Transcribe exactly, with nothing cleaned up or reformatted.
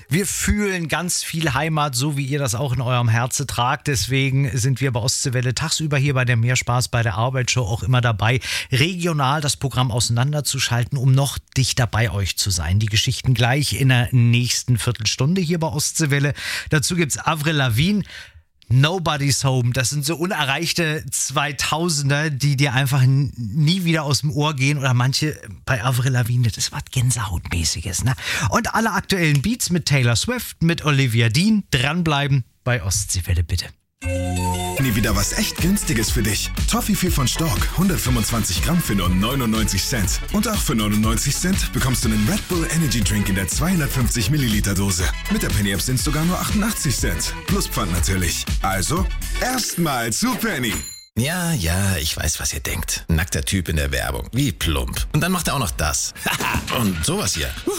Wir fühlen ganz viel Heimat, so wie ihr das auch in eurem Herzen tragt. Deswegen sind wir bei Ostseewelle tagsüber hier bei der Mehrspaß, bei der Arbeitsshow auch immer dabei, regional das Programm auseinanderzuschalten, um noch dichter bei euch zu sein. Die Geschichten gleich in der nächsten Viertelstunde hier bei Ostseewelle. Dazu gibt's Avril Lavigne. Nobody's Home, das sind so unerreichte zweitausender, die dir einfach nie wieder aus dem Ohr gehen, oder manche bei Avril Lavigne, das ist was Gänsehautmäßiges, ne? Und alle aktuellen Beats mit Taylor Swift, mit Olivia Dean, dranbleiben bei Ostseewelle bitte. Nie wieder was echt Günstiges für dich. Toffifee von Stork, hundertfünfundzwanzig Gramm für nur neunundneunzig Cent. Und auch für neunundneunzig Cent bekommst du einen Red Bull Energy Drink in der zweihundertfünfzig Milliliter Dose. Mit der Penny App sind es sogar nur achtundachtzig Cent. Plus Pfand natürlich. Also, erstmal zu Penny. Ja, ja, ich weiß, was ihr denkt. Nackter Typ in der Werbung. Wie plump. Und dann macht er auch noch das. Und sowas hier.